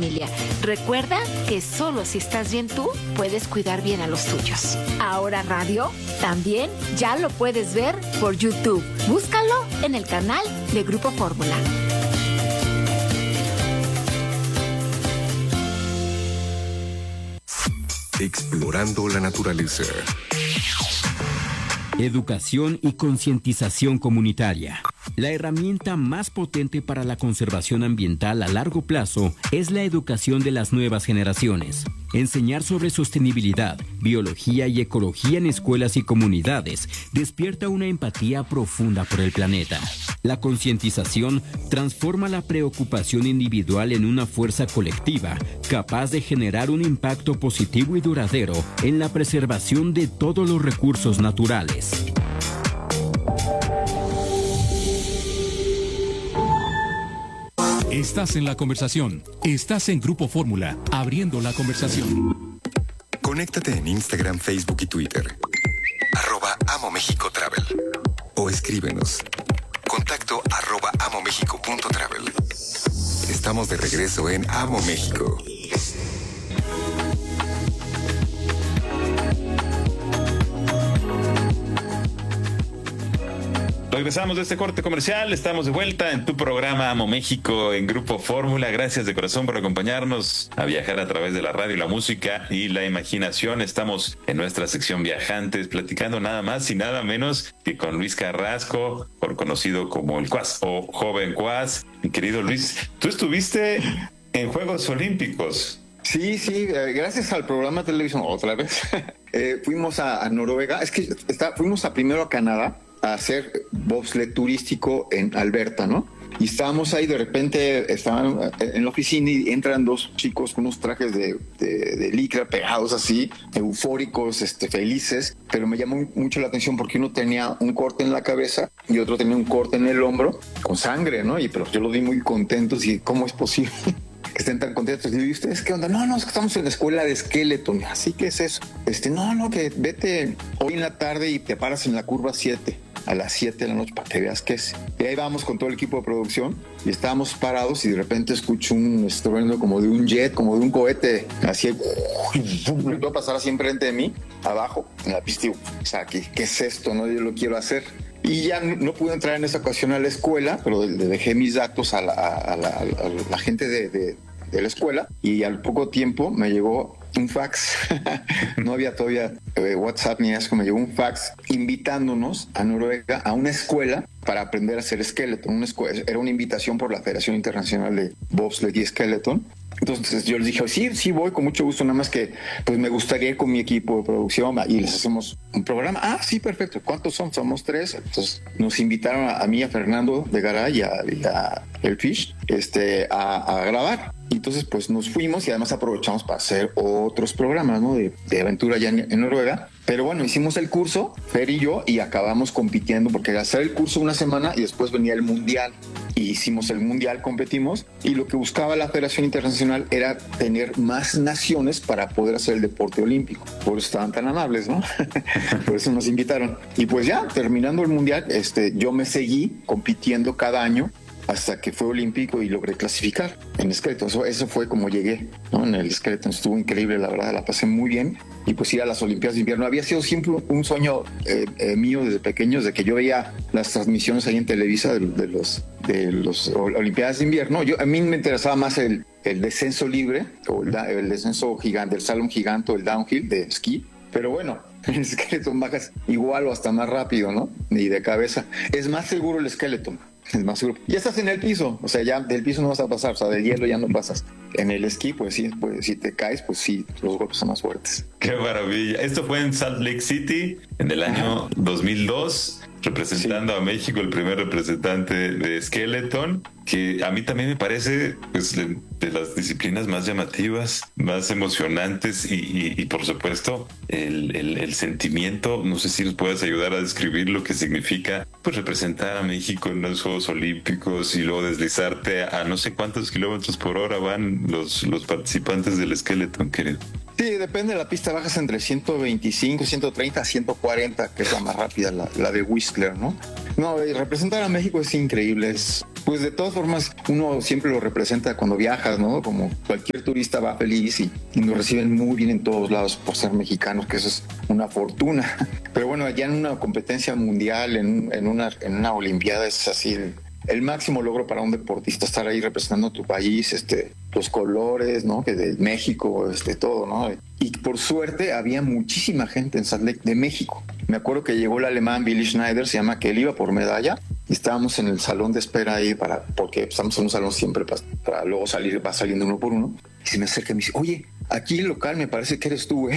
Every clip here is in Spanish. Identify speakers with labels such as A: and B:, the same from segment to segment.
A: familia. Recuerda que solo si estás bien tú, puedes cuidar bien a los tuyos. Ahora Radio también ya lo puedes ver por YouTube. Búscalo en el canal de Grupo Fórmula.
B: Explorando la naturaleza.
C: Educación y concientización comunitaria. La herramienta más potente para la conservación ambiental a largo plazo es la educación de las nuevas generaciones. Enseñar sobre sostenibilidad, biología y ecología en escuelas y comunidades despierta una empatía profunda por el planeta. La concientización transforma la preocupación individual en una fuerza colectiva, capaz de generar un impacto positivo y duradero en la preservación de todos los recursos naturales.
D: Estás en la conversación. Estás en Grupo Fórmula, abriendo la conversación.
B: Conéctate en Instagram, Facebook y Twitter. @AmoMéxicoTravel. O escríbenos. Contacto @amomexico.travel. Estamos de regreso en Amo México.
E: Regresamos de este corte comercial, estamos de vuelta en tu programa Amo México en Grupo Fórmula. Gracias de corazón por acompañarnos a viajar a través de la radio, la música y la imaginación. Estamos en nuestra sección Viajantes, platicando nada más y nada menos que con Luis Carrasco, conocido como el Cuas o Joven Cuas. Mi querido Luis, tú estuviste en Juegos Olímpicos.
F: Sí, gracias al programa de televisión otra vez. Fuimos a Noruega, fuimos primero a Canadá a hacer bobsled turístico en Alberta, ¿no? Y estábamos ahí, de repente estaban en la oficina y entran dos chicos con unos trajes de licra pegados así, eufóricos, felices, pero me llamó mucho la atención porque uno tenía un corte en la cabeza y otro tenía un corte en el hombro con sangre, ¿no? Pero yo los vi muy contentos y ¿cómo es posible que estén tan contentos? Y ustedes, ¿qué onda? No, es que estamos en la escuela de Skeleton. ¿Así que es eso? No, que vete hoy en la tarde y te paras en la curva 7 a las 7 de la noche para que veas qué es. Y ahí vamos con todo el equipo de producción y estábamos parados y de repente escucho un estruendo como de un jet, como de un cohete, así, va a pasar así enfrente de mí, abajo, en la pista. O sea, ¿qué es esto? No, yo lo quiero hacer. Y ya no pude entrar en esa ocasión a la escuela, pero le dejé mis datos a la gente de la escuela y al poco tiempo me llegó un fax. No había todavía WhatsApp ni eso, me llegó un fax invitándonos a Noruega a una escuela para aprender a hacer skeleton. Era una invitación por la Federación Internacional de Bobsled y Skeleton. Entonces yo les dije, sí, voy con mucho gusto, nada más que pues me gustaría ir con mi equipo de producción y les hacemos un programa. Sí, perfecto. ¿Cuántos son? Somos 3. Entonces nos invitaron a mí, a Fernando de Garay y a El Fish a grabar. Entonces pues nos fuimos y además aprovechamos para hacer otros programas, ¿no? de aventura allá en Noruega. Pero bueno, hicimos el curso, Fer y yo, y acabamos compitiendo porque hacer el curso una semana y después venía el mundial. Y hicimos el mundial, competimos, y lo que buscaba la Federación Internacional era tener más naciones para poder hacer el deporte olímpico. Por eso estaban tan amables, ¿no? Por eso nos invitaron. Y pues ya, terminando el mundial, yo me seguí compitiendo cada año hasta que fue olímpico y logré clasificar en skeleton. Eso fue como llegué, ¿no? En el skeleton estuvo increíble, la verdad, la pasé muy bien. Y pues ir a las Olimpiadas de Invierno había sido siempre un sueño mío desde pequeño, desde que yo veía las transmisiones ahí en Televisa de los Olimpiadas de Invierno. A mí me interesaba más el descenso libre o el descenso gigante, el slalom gigante o el downhill de esquí. Pero bueno, el skeleton bajas igual o hasta más rápido, ¿no? Y de cabeza. Es más seguro el skeleton. Es más seguro. Ya estás en el piso, o sea, ya del piso no vas a pasar, o sea, del hielo ya no pasas. En el esquí, pues sí, pues si te caes, pues sí, los golpes son más fuertes.
E: Qué maravilla. Esto fue en Salt Lake City en el año 2002, representando a México, el primer representante de Skeleton, que a mí también me parece pues, de las disciplinas más llamativas, más emocionantes y por supuesto el sentimiento. No sé si nos puedes ayudar a describir lo que significa pues representar a México en los Juegos Olímpicos y luego deslizarte a no sé cuántos kilómetros por hora van los participantes del Skeleton, querido.
F: Sí, depende de la pista, bajas entre 125, 130, 140, que es la más rápida, la de Whistler, ¿no? No, representar a México es increíble, es pues de todas formas uno siempre lo representa cuando viajas, ¿no? Como cualquier turista va feliz y nos reciben muy bien en todos lados por ser mexicanos, que eso es una fortuna. Pero bueno, allá en una competencia mundial, en una olimpiada, es así el máximo logro para un deportista, estar ahí representando a tu país, los colores, ¿no? Que de México, todo, ¿no? Y por suerte había muchísima gente en Salt Lake de México. Me acuerdo que llegó el alemán Billy Schneider, se llama, que él iba por medalla, y estábamos en el salón de espera ahí porque estamos en un salón siempre para luego salir, va saliendo uno por uno. Y se me acerca y me dice, oye, aquí el local me parece que eres tú, ¿eh?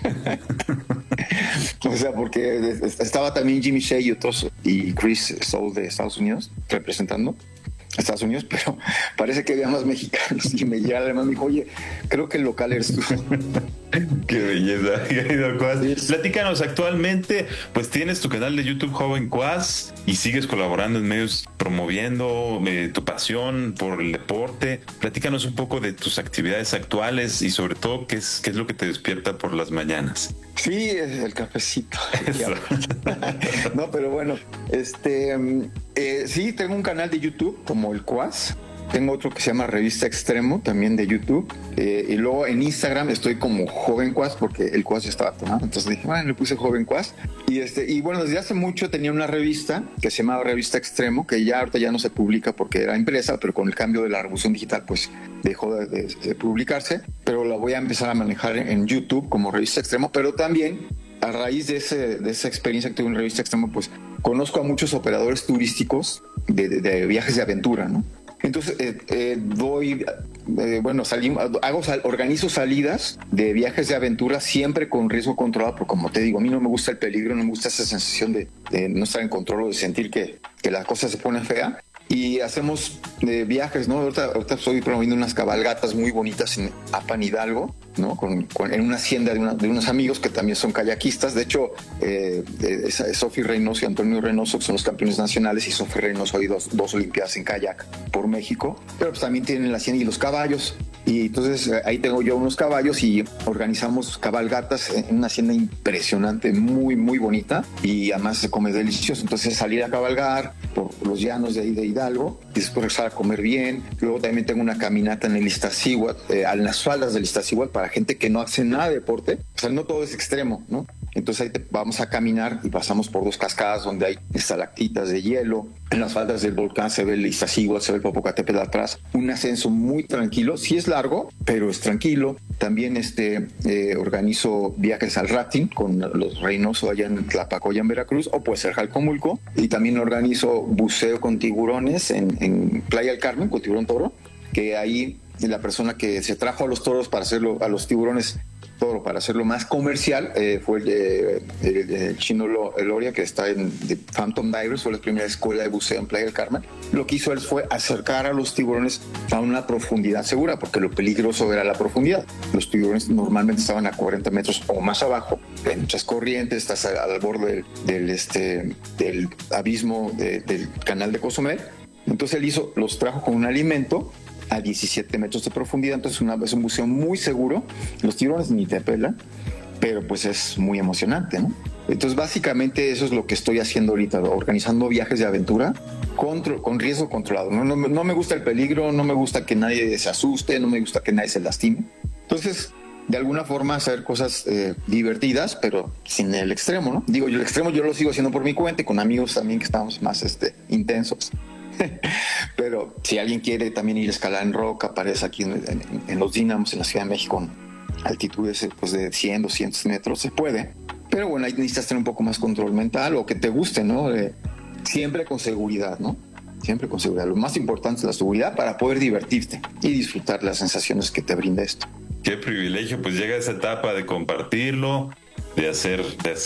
F: O sea, porque estaba también Jimmy Shea y Chris Soul de Estados Unidos representando a Estados Unidos, pero parece que había más mexicanos. Y me llega el alemán y me dijo, oye, creo que el local eres tú.
E: Qué belleza, querido Cuas. Sí. Platícanos, actualmente, pues tienes tu canal de YouTube Joven Cuas y sigues colaborando en medios promoviendo tu pasión por el deporte. Platícanos un poco de tus actividades actuales y sobre todo qué es lo que te despierta por las mañanas.
F: Sí, el cafecito. No, pero bueno, sí, tengo un canal de YouTube como el Cuas. Tengo otro que se llama Revista Extremo, también de YouTube. Y luego en Instagram estoy como Joven Cuas, porque el Cuas ya estaba tomado. Entonces dije, bueno, le puse Joven Cuas. Y bueno, desde hace mucho tenía una revista que se llamaba Revista Extremo, que ya ahorita ya no se publica porque era impresa, pero con el cambio de la revolución digital, pues dejó de publicarse. Pero la voy a empezar a manejar en YouTube como Revista Extremo, pero también a raíz de esa experiencia que tuve en Revista Extremo, pues conozco a muchos operadores turísticos de viajes de aventura, ¿no? Entonces organizo salidas de viajes de aventura siempre con riesgo controlado, porque como te digo, a mí no me gusta el peligro, no me gusta esa sensación de no estar en control o de sentir que la cosa se pone fea. Y hacemos viajes, ¿no? Ahorita estoy promoviendo unas cabalgatas muy bonitas en Apan Hidalgo, ¿no? En una hacienda de unos amigos que también son kayakistas. De hecho, Sofi Reynoso y Antonio Reynoso, que son los campeones nacionales, y Sofi Reynoso ha ido dos olimpiadas en kayak por México. Pero pues también tienen la hacienda y los caballos. Y entonces ahí tengo yo unos caballos y organizamos cabalgatas en una hacienda impresionante, muy, muy bonita. Y además se come delicioso. Entonces salir a cabalgar por los llanos de ahí de Hidalgo y después regresar a comer bien. Luego también tengo una caminata en el Iztaccíhuatl, en las faldas del Iztaccíhuatl, para gente que no hace nada de deporte. O sea, no todo es extremo, ¿no? Entonces ahí vamos a caminar y pasamos por dos cascadas donde hay estalactitas de hielo. En las faldas del volcán se ve el Iztaccíhuatl, se ve el Popocatépetl atrás. Un ascenso muy tranquilo. Sí es largo, pero es tranquilo. También organizo viajes al rafting con los Reynoso allá en Tlapacoya, en Veracruz, o puede ser Jalcomulco. Y también organizo buceo con tiburones en Playa del Carmen, con tiburón toro, que ahí la persona que se trajo a los toros para hacerlo, a los tiburones toro, para hacerlo más comercial, fue el Chino Eloria, que está en The Phantom Divers, fue la primera escuela de buceo en Playa del Carmen. Lo que hizo él fue acercar a los tiburones a una profundidad segura, porque lo peligroso era la profundidad. Los tiburones normalmente estaban a 40 metros o más abajo, en muchas corrientes, estás al borde del abismo del canal de Cozumel. Entonces él los trajo con un alimento a 17 metros de profundidad. Entonces es un buceo muy seguro. Los tiburones ni te pelan, pero pues es muy emocionante, ¿no? Entonces básicamente eso es lo que estoy haciendo ahorita, organizando viajes de aventura con riesgo controlado. No me gusta el peligro, no me gusta que nadie se asuste, no me gusta que nadie se lastime. Entonces, de alguna forma hacer cosas divertidas, pero sin el extremo, ¿no? Digo, el extremo yo lo sigo haciendo por mi cuenta y con amigos también que estamos más intensos. Pero si alguien quiere también ir a escalar en roca, aparece aquí en los Dínamos, en la Ciudad de México, en altitudes pues, de 100, 200 metros, se puede. Pero bueno, ahí necesitas tener un poco más control mental o que te guste, ¿no? Siempre con seguridad, ¿no? Siempre con seguridad. Lo más importante es la seguridad para poder divertirte y disfrutar las sensaciones que te brinda esto.
E: Qué privilegio, pues llega esa etapa de compartirlo, de hacer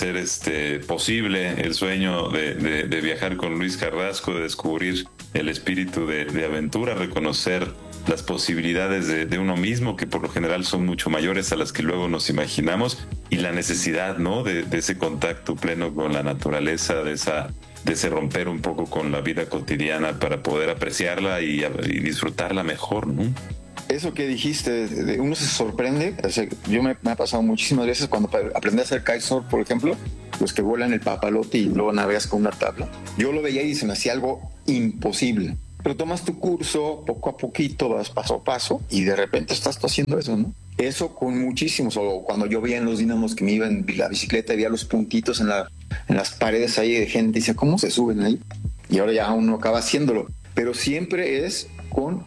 E: posible el sueño de viajar con Luis Carrasco, de descubrir el espíritu de aventura, reconocer las posibilidades de uno mismo, que por lo general son mucho mayores a las que luego nos imaginamos, y la necesidad, ¿no? de ese contacto pleno con la naturaleza, de ese romper un poco con la vida cotidiana para poder apreciarla y disfrutarla mejor, ¿no?
F: Eso que dijiste, uno se sorprende. O sea, yo me ha pasado muchísimas veces cuando aprendí a hacer kitesurf, por ejemplo, los que vuelan el papalote y luego navegas con una tabla. Yo lo veía y se me hacía algo imposible. Pero tomas tu curso poco a poquito, vas paso a paso y de repente estás tú haciendo eso, ¿no? Eso con muchísimos. O cuando yo veía en los dínamos que me iba en la bicicleta y veía los puntitos en las paredes ahí de gente y decía, ¿cómo se suben ahí? Y ahora ya uno acaba haciéndolo. Pero siempre es con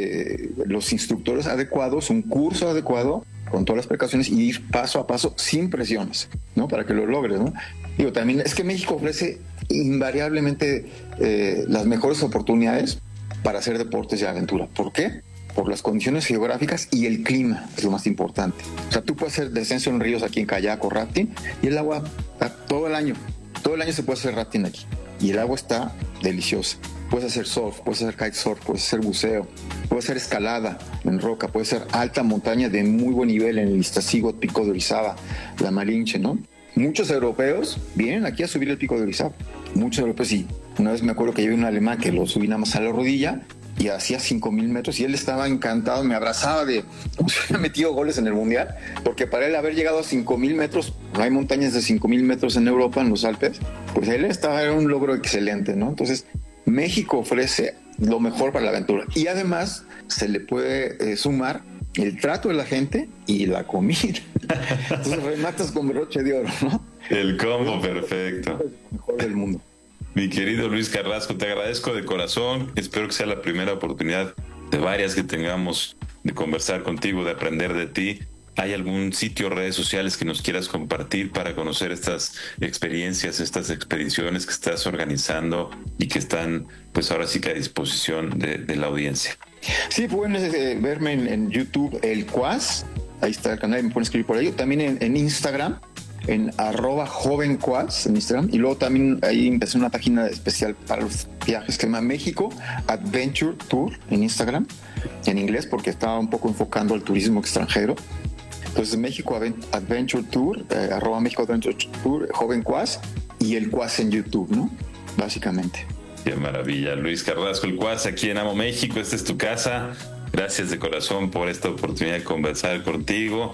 F: los instructores adecuados, un curso adecuado, con todas las precauciones y ir paso a paso sin presiones, ¿no? Para que lo logres, ¿no? Digo, también es que México ofrece invariablemente las mejores oportunidades para hacer deportes de aventura. ¿Por qué? Por las condiciones geográficas y el clima, es lo más importante. O sea, tú puedes hacer descenso en ríos aquí en kayak o rafting y el agua está todo el año se puede hacer rafting aquí y el agua está deliciosa. Puedes hacer surf, puedes hacer kitesurf, puedes hacer buceo, puedes hacer escalada en roca, puedes hacer alta montaña de muy buen nivel en el Iztaccíhuatl, Pico de Orizaba, la Malinche, ¿no? Muchos europeos vienen aquí a subir el Pico de Orizaba. Muchos europeos, sí. Una vez me acuerdo que llevé un alemán que lo subí nada más a la rodilla y hacía 5,000 metros y él estaba encantado, me abrazaba de como si hubiera metido goles en el Mundial, porque para él haber llegado a 5,000 metros, no hay montañas de 5,000 metros en Europa, en los Alpes, pues él era un logro excelente, ¿no? Entonces, México ofrece lo mejor para la aventura y además se le puede sumar el trato de la gente y la comida. Entonces rematas con broche de oro, ¿no?
E: El combo perfecto.
F: Es lo mejor del mundo.
E: Mi querido Luis Carrasco, te agradezco de corazón. Espero que sea la primera oportunidad de varias que tengamos de conversar contigo, de aprender de ti. ¿Hay algún sitio, redes sociales que nos quieras compartir para conocer estas experiencias, estas expediciones que estás organizando y que están, pues ahora sí que a disposición de la audiencia?
F: Sí, pueden verme en YouTube, el Cuas. Ahí está el canal, me pueden escribir por ahí. También en Instagram, en @jovencuas en Instagram. Y luego también ahí empecé una página especial para los viajes que se llama México Adventure Tour en Instagram, en inglés, porque estaba un poco enfocando al turismo extranjero. Entonces México Adventure Tour, @México Adventure Tour, Joven Cuas, y el Cuas en YouTube, ¿no? Básicamente.
E: Qué maravilla. Luis Carrasco, el Cuas, aquí en Amo México. Esta es tu casa. Gracias de corazón por esta oportunidad de conversar contigo.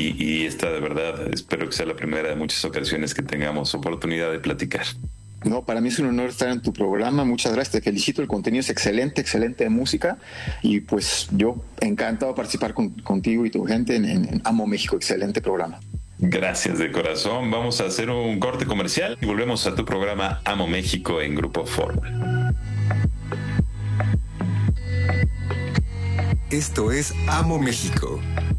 E: Y esta, de verdad, espero que sea la primera de muchas ocasiones que tengamos oportunidad de platicar.
F: No, para mí es un honor estar en tu programa. Muchas gracias, te felicito. El contenido es excelente de música. Y pues yo encantado de participar contigo y tu gente en Amo México. Excelente programa.
E: Gracias de corazón. Vamos a hacer un corte comercial y volvemos a tu programa Amo México en Grupo Fórmula.
B: Esto es Amo México,